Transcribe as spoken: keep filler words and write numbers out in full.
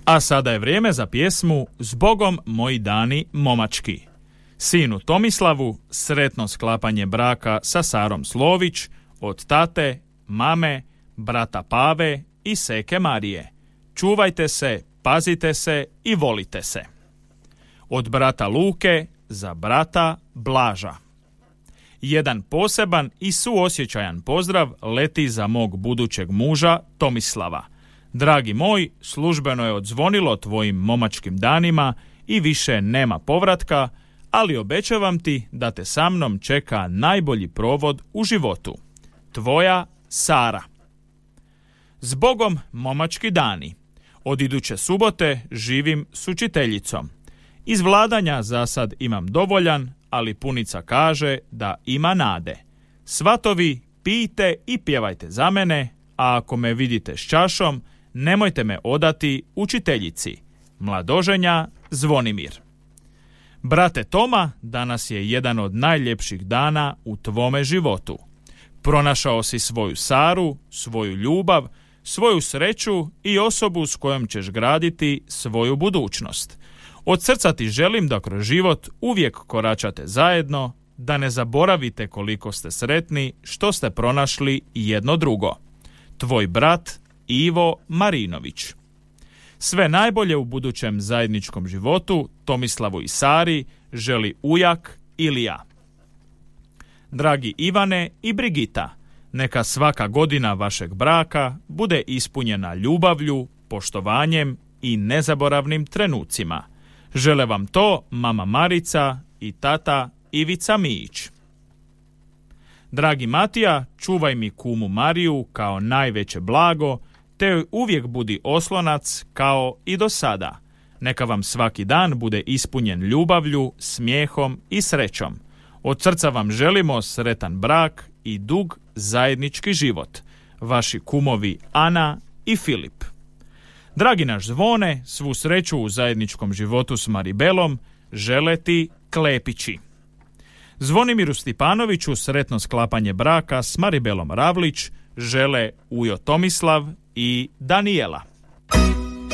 A sada je vrijeme za pjesmu Zbogom moji dani momački. Sinu Tomislavu sretno sklapanje braka sa Sarom Slović od tate, mame, brata Pave i seke Marije. Čuvajte se, pazite se i volite se. Od brata Luke za brata Blaža. Jedan poseban i suosjećajan pozdrav leti za mog budućeg muža Tomislava. Dragi moj, službeno je odzvonilo tvojim momačkim danima i više nema povratka, ali obećavam ti da te sa mnom čeka najbolji provod u životu. Tvoja Sara. Zbogom momački dani. Od iduće subote živim s učiteljicom. Iz vladanja za sad imam dovoljan, ali punica kaže da ima nade. Svatovi, pijte i pjevajte za mene, a ako me vidite s čašom, nemojte me odati učiteljici. Mladoženja Zvonimir. Brate Toma, danas je jedan od najljepših dana u tvome životu. Pronašao si svoju Saru, svoju ljubav, svoju sreću i osobu s kojom ćeš graditi svoju budućnost. Od srca ti želim da kroz život uvijek koračate zajedno, da ne zaboravite koliko ste sretni što ste pronašli jedno drugo. Tvoj brat Ivo Marinović. Sve najbolje u budućem zajedničkom životu Tomislavu i Sari želi ujak Ilija. Dragi Ivane i Brigita, neka svaka godina vašeg braka bude ispunjena ljubavlju, poštovanjem i nezaboravnim trenucima. Žele vam to mama Marica i tata Ivica Mijić. Dragi Matija, čuvaj mi kumu Mariju kao najveće blago, te joj uvijek budi oslonac kao i do sada. Neka vam svaki dan bude ispunjen ljubavlju, smijehom i srećom. Od srca vam želimo sretan brak i dug zajednički život. Vaši kumovi Ana i Filip. Dragi naš Zvone, svu sreću u zajedničkom životu s Maribelom žele ti Klepići. Zvonimiru Stipanoviću sretno sklapanje braka s Maribelom Ravlić žele ujo Tomislav i Danijela.